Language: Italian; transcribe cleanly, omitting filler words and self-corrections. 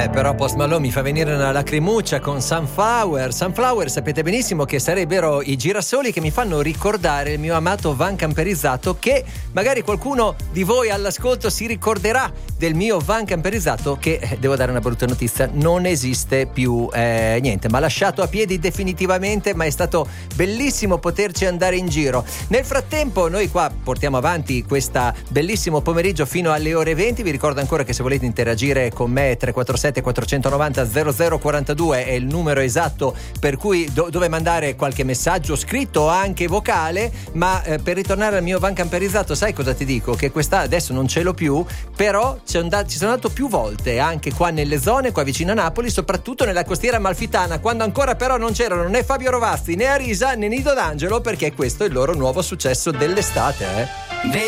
Però Post Malone mi fa venire una lacrimuccia con Sunflower. Sunflower, sapete benissimo che sarebbero i girasoli che mi fanno ricordare il mio amato van camperizzato, che magari qualcuno di voi all'ascolto si ricorderà del mio van camperizzato, che devo dare una brutta notizia, non esiste più, niente, ma lasciato a piedi definitivamente, ma è stato bellissimo poterci andare in giro. Nel frattempo noi qua portiamo avanti questo bellissimo pomeriggio fino alle ore 20. Vi ricordo ancora che se volete interagire con me 347 490 0042 è il numero esatto per cui dove mandare qualche messaggio scritto o anche vocale. Ma per ritornare al mio van camperizzato, sai cosa ti dico? Che adesso non ce l'ho più, però ci sono andato più volte anche qua nelle zone qua vicino a Napoli, soprattutto nella costiera amalfitana, quando ancora però non c'erano né Fabio Rovazzi né Arisa né Nido d'Angelo, perché questo è il loro nuovo successo dell'estate,